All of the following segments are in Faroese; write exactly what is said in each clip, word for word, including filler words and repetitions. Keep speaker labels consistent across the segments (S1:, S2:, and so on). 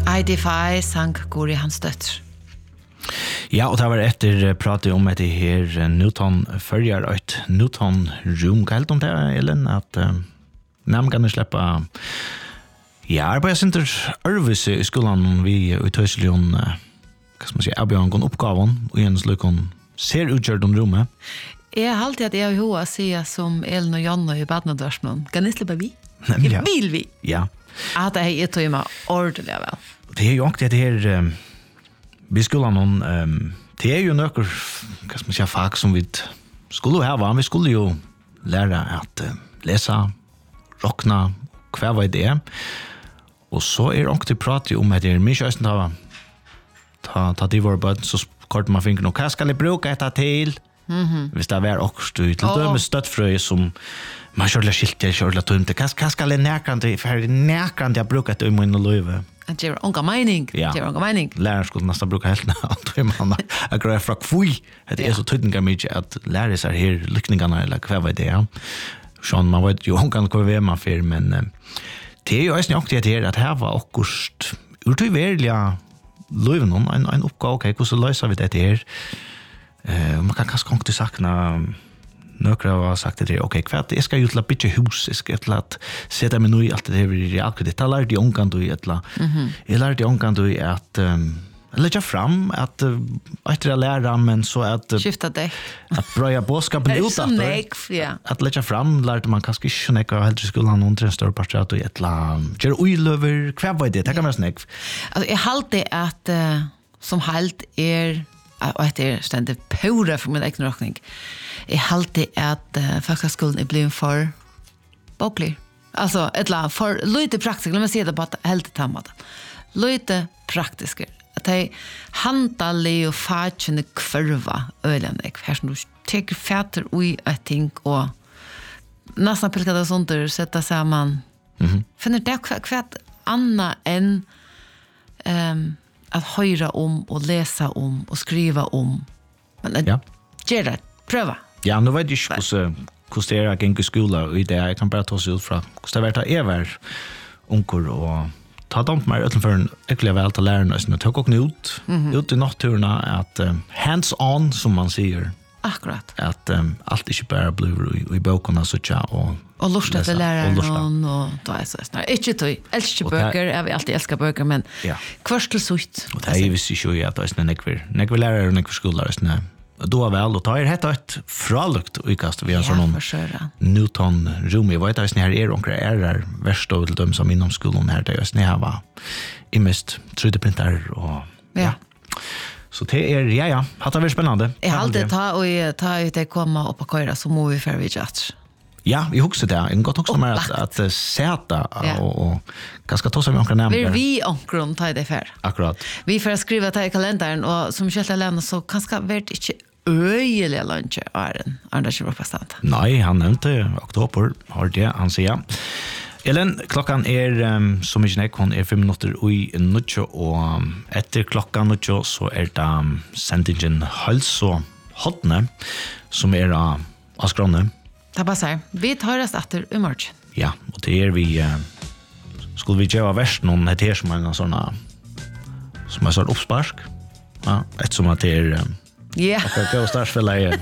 S1: I Defy sang Guri hans døtter.
S2: Ja, og det var etter pratet om etter her Newton følger et Newton Room. Hva helt om det, Ellen? At uh, namn kan slippe ja, arbeidet sin til Ørvis i skolen vi uttøyselig om uh, hva skal man si, avbjørn en oppgaven og en slik om ser utgjørt om rommet.
S1: Jeg har alltid at jeg og Hoa sier som Ellen og Janne i Badnadørsmån. Kan jeg slippe vi?
S2: Nemlig, ja.
S1: Vil vi?
S2: Ja.
S1: At jeg er tog meg ordentlig vel.
S2: Det er jo ikke det her um, vi skulle ha noen um, det er jo noen hva skal man si, fag som vi skulle ha vi skulle jo lære at uh, lese rockna, hva var det og så er det ikke prate om at det er mye østen ta, ta, ta de våre bøtt så kort man finner noe hva skal jeg bruke etter til mm-hmm. hvis det er også til oh. døme støttfrøy som man kjørler skilt jeg kjørler tømte hva, hva skal jeg nærkant for jeg nærkant jeg bruker etter i min løyve
S1: Att det är onka mening.
S2: Ja.
S1: Det är onka mening.
S2: Läraren skulle nästan bruka helt när man jag går fra kvui. Det är så tydligt mycket att lära sig här lyckningarna eller vad var det. Sean man vet ju onka kan vara man för men det är ju också något det att här var august. Utöverliga löven om en en uppgåva okej hur så löser vi det här. Eh man kan kanske inte sakna Några har sagt det okej kvart jag ska ju till bitte hus jag ska till att sätta mig nu i allt det här i realkredit det lärde jag onkan då i ettla jag lärde jag onkan då i att lägga fram att efter att lära men så att
S1: skifta det
S2: att börja boskapen ut att
S1: ja
S2: att lägga fram lärde man kanske inte helt i skolan någon tre större part i ettla ger oilöver kvar vad det kan man snäck
S1: alltså jag håller att som helt är och det är ständigt pura för min egen räkning. Jag håller att uh, fackskolan är blivit för boklig. Alltså ett la för lite praktiskt, låt mig säga det på att helt tammat. Lite praktiskt. Att det handlar och fatchen kvarva ölen jag här som du tar fatter i I think och nästan pilka det sånt där sätta samman. Mhm. Finner det kvart anna än ehm att höra om och läsa om och skriva om. Men ja. Gör det. Pröva.
S2: Ja, nu vet jag inte hur det är att gå i skolan och det jag kan bara ta sig ut från hur det är att vara unkor och ta dem med utanför en äckliga väl till lärarna så nu tar jag ut mm-hmm. ut i natturerna att um, hands on som man säger.
S1: Akkurat.
S2: Att um, allt inte bara blir i, i bokarna så tja och
S1: och lusta till läraren och då är så snart. Inte toy. Älskar böcker. Jag vill alltid älska böcker men
S2: ja.
S1: Kvarstel sucht.
S2: Och det är ju så ju att det är nekver. Nekver lärare och nekver skolare snä. Då väl och tar det ett fralukt och kast vi har sån Newton Room i vet att här är onkel är där värst av till dem som inom skolan här där snä här var i mest tre D-printer och
S1: ja.
S2: Så det är ja ja, har det varit spännande.
S1: Jag har alltid ta och ta ut det komma upp och köra så må vi för vi chat.
S2: Ja, vi huxar det. En gott också med att att sätta och och ganska ta sig med några namn.
S1: Vi vi onkron tar det för.
S2: Akkurat.
S1: Vi får skriva det i kalendern och som Kjell Lena så kanske vart inte öjliga lunch är den andra kör på stant.
S2: Nej, han nämnde oktober har det han säger. Ellen, klockan är um, så mycket när hon är fem minuter i nutcho och um, efter klockan nutcho så är det um, sändningen Halso Hotne som är uh, avskrone.
S1: Det passar. Vi tar oss efter i morgon.
S2: Ja, och det är vi uh, skulle vi göra värst någon det här som en såna som är så uppspark. Ja, ett som att det är um,
S1: ja.
S2: Och gå start för läge.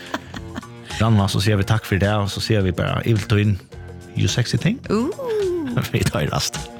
S2: Ranna så säger vi tack för det och så ser vi bara evil to in you sexy thing.
S1: Ooh.
S2: Vi tar rast.